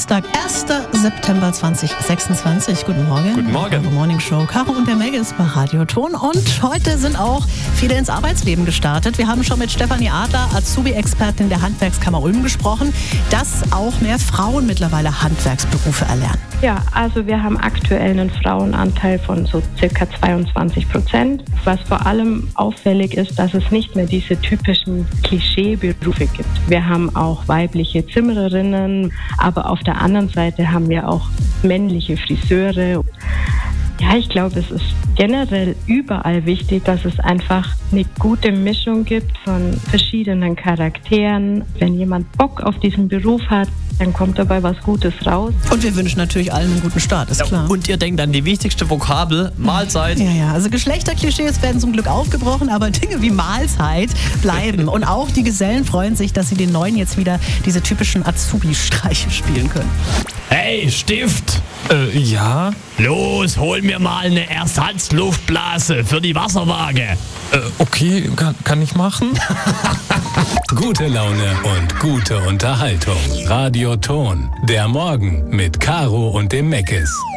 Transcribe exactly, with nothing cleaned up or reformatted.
Dienstag, erster September zweitausendsechsundzwanzig. Guten Morgen. Guten Morgen. Die Morning Show. Caro und der Meg ist bei Radio Ton. Und heute sind auch viele ins Arbeitsleben gestartet. Wir haben schon mit Stefanie Adler, Azubi-Expertin der Handwerkskammer Ulm, gesprochen, dass auch mehr Frauen mittlerweile Handwerksberufe erlernen. Ja, also wir haben aktuell einen Frauenanteil von so circa zweiundzwanzig Prozent. Was vor allem auffällig ist, dass es nicht mehr diese typischen Klischeeberufe gibt. Wir haben auch weibliche Zimmererinnen, aber auf der anderen Seite haben wir auch männliche Friseure. Ja, ich glaube, es ist generell überall wichtig, dass es einfach eine gute Mischung gibt von verschiedenen Charakteren. Wenn jemand Bock auf diesen Beruf hat, dann kommt dabei was Gutes raus. Und wir wünschen natürlich allen einen guten Start, ist klar. Und ihr denkt an die wichtigste Vokabel, Mahlzeit. Ja, ja, also Geschlechterklischees werden zum Glück aufgebrochen, aber Dinge wie Mahlzeit bleiben. Und auch die Gesellen freuen sich, dass sie den Neuen jetzt wieder diese typischen Azubi-Streiche spielen können. Hey, Stift! Äh, ja? Los, hol mir mal eine Ersatzluftblase für die Wasserwaage. Äh, okay, kann, kann ich machen. Gute Laune und gute Unterhaltung. Radio Ton. Der Morgen mit Caro und dem Meckes.